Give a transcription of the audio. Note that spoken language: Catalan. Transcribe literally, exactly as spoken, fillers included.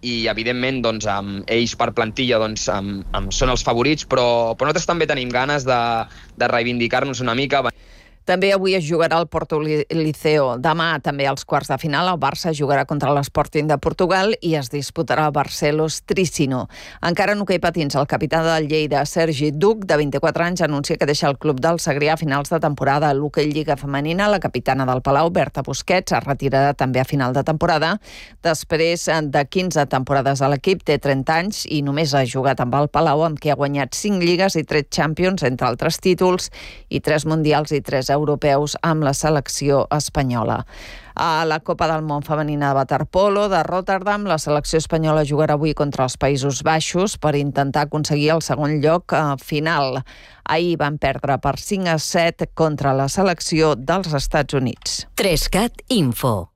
i evidentment doncs, um, ells per plantilla doncs, um, um, són els favorits, però, però nosaltres també tenim ganes de, de reivindicar-nos una mica. També avui es jugarà el Porto Liceo. Demà també als quarts de final el Barça jugarà contra l'Sporting de Portugal i es disputarà el Barcelos Tricino. Encara en hoquei patins, el capità del Lleida, Sergi Duc, de vint-i-quatre anys, anuncia que deixa el club del Segrià a finals de temporada. A l'hoquei Lliga Femenina, la capitana del Palau, Berta Busquets, es retirarà també a final de temporada. Després de quinze temporades a l'equip, té trenta anys i només ha jugat amb el Palau, amb qui ha guanyat cinc lligues i tres Champions, entre altres títols, i tres mundials i tres europeus amb la selecció espanyola. A la Copa del Món femenina de waterpolo de Rotterdam, la selecció espanyola jugarà avui contra els Països Baixos per intentar aconseguir el segon lloc final. Ahir van perdre per cinc a set contra la selecció dels Estats Units. tres cat Info.